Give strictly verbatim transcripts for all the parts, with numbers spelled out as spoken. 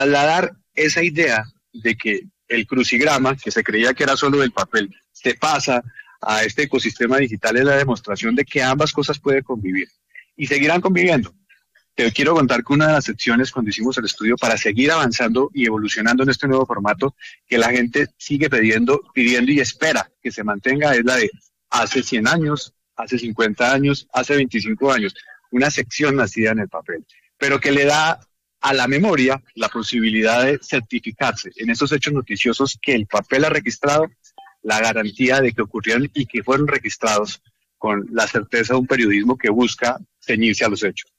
trasladar esa idea de que el crucigrama, que se creía que era solo del papel, se pasa a este ecosistema digital, es la demostración de que ambas cosas pueden convivir y seguirán conviviendo. Te quiero contar que una de las secciones cuando hicimos el estudio para seguir avanzando y evolucionando en este nuevo formato que la gente sigue pidiendo, pidiendo y espera que se mantenga es la de hace cien años, hace cincuenta años, hace veinticinco años, una sección nacida en el papel, pero que le da a la memoria la posibilidad de certificarse en esos hechos noticiosos que el papel ha registrado, la garantía de que ocurrieron y que fueron registrados con la certeza de un periodismo que busca ceñirse a los hechos.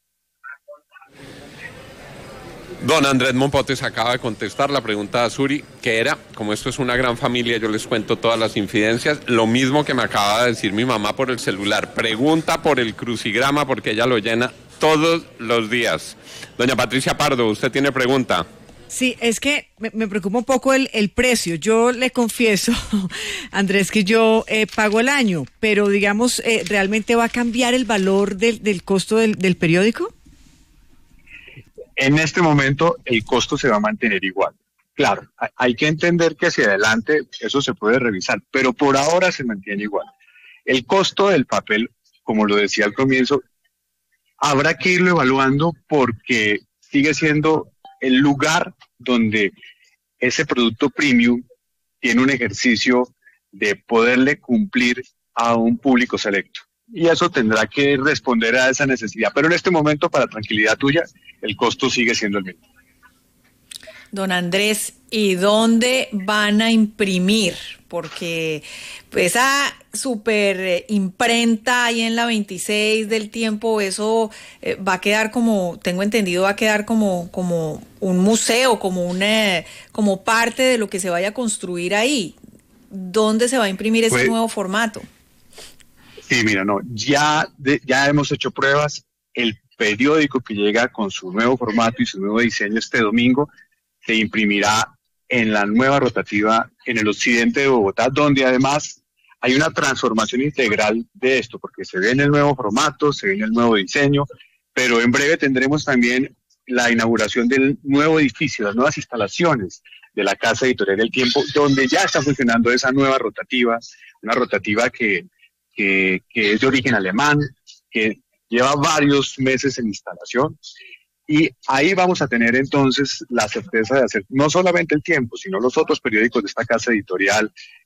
Don Andrés Mompotes acaba de contestar la pregunta de Suri, que era, como esto es una gran familia, yo les cuento todas las infidencias, lo mismo que me acaba de decir mi mamá por el celular, pregunta por el crucigrama porque ella lo llena todos los días. Doña Patricia Pardo, usted tiene pregunta. Sí, es que me, me preocupa un poco el, el precio. Yo le confieso, Andrés, que yo eh, pago el año, pero digamos, eh, ¿realmente va a cambiar el valor del, del costo del, del periódico? En este momento el costo se va a mantener igual. Claro, hay que entender que hacia adelante eso se puede revisar, pero por ahora se mantiene igual. El costo del papel, como lo decía al comienzo, habrá que irlo evaluando porque sigue siendo el lugar donde ese producto premium tiene un ejercicio de poderle cumplir a un público selecto. Y eso tendrá que responder a esa necesidad. Pero en este momento, para tranquilidad tuya, el costo sigue siendo el mismo. Don Andrés, ¿y dónde van a imprimir? Porque pues, esa super imprenta ahí en la veintiséis del Tiempo, eso eh, va a quedar como, tengo entendido, va a quedar como, como un museo, como, una, como parte de lo que se vaya a construir ahí. ¿Dónde se va a imprimir ese pues, nuevo formato? Sí, mira, no, ya, de, ya hemos hecho pruebas. El periódico que llega con su nuevo formato y su nuevo diseño este domingo se imprimirá en la nueva rotativa en el occidente de Bogotá, donde además hay una transformación integral de esto, porque se ve en el nuevo formato, se ve en el nuevo diseño, pero en breve tendremos también la inauguración del nuevo edificio, las nuevas instalaciones de la Casa Editorial del Tiempo, donde ya está funcionando esa nueva rotativa, una rotativa que, que, que es de origen alemán, que lleva varios meses en instalación. Y ahí vamos a tener entonces la certeza de hacer no solamente El Tiempo, sino los otros periódicos de esta casa editorial,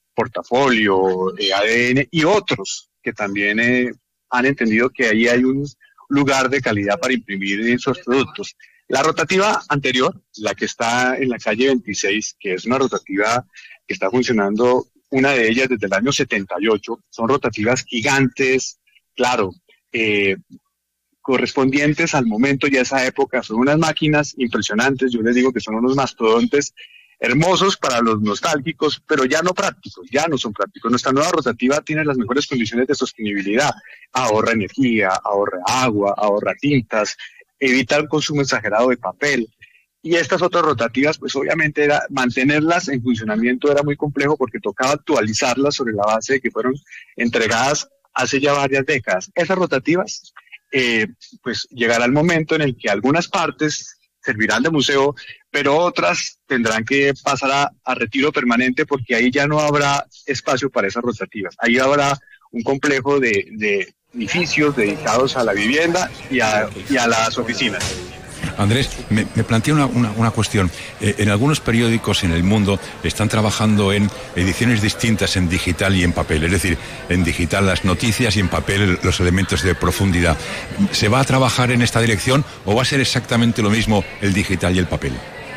Portafolio, eh, A D N y otros que también eh, han entendido que ahí hay un lugar de calidad para imprimir esos productos. La rotativa anterior, la que está en la calle veintiséis, que es una rotativa que está funcionando, una de ellas desde el año setenta y ocho, son rotativas gigantes, claro, eh, correspondientes al momento y a esa época. Son unas máquinas impresionantes, yo les digo que son unos mastodontes hermosos para los nostálgicos, pero ya no prácticos, ya no son prácticos. Nuestra nueva rotativa tiene las mejores condiciones de sostenibilidad, ahorra energía, ahorra agua, ahorra tintas, evita el consumo exagerado de papel. Y estas otras rotativas, pues obviamente era, mantenerlas en funcionamiento era muy complejo porque tocaba actualizarlas sobre la base de que fueron entregadas hace ya varias décadas. Esas rotativas Eh, pues llegará el momento en el que algunas partes servirán de museo, pero otras tendrán que pasar a, a retiro permanente porque ahí ya no habrá espacio para esas rotativas. Ahí habrá un complejo de, de edificios dedicados a la vivienda y a, y a las oficinas. Andrés, me, me plantea una, una, una cuestión. Eh, en algunos periódicos en el mundo están trabajando en ediciones distintas en digital y en papel, es decir, en digital las noticias y en papel los elementos de profundidad. ¿Se va a trabajar en esta dirección o va a ser exactamente lo mismo el digital y el papel?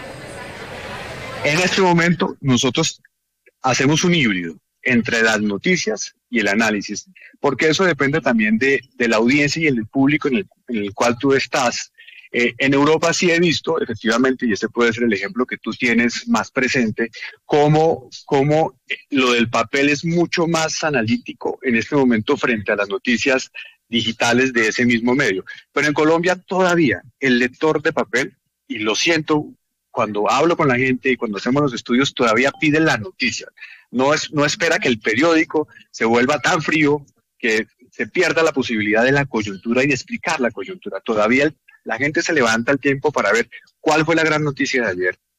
En este momento nosotros hacemos un híbrido entre las noticias y el análisis, porque eso depende también de, de la audiencia y el público en el, en el cual tú estás. Eh, en Europa sí he visto, efectivamente, y este puede ser el ejemplo que tú tienes más presente, cómo, cómo lo del papel es mucho más analítico en este momento frente a las noticias digitales de ese mismo medio. Pero en Colombia todavía el lector de papel, y lo siento, cuando hablo con la gente y cuando hacemos los estudios, todavía pide la noticia. No, es, no espera que el periódico se vuelva tan frío que se pierda la posibilidad de la coyuntura y de explicar la coyuntura. Todavía el La gente se levanta al tiempo para ver cuál fue la gran noticia de ayer,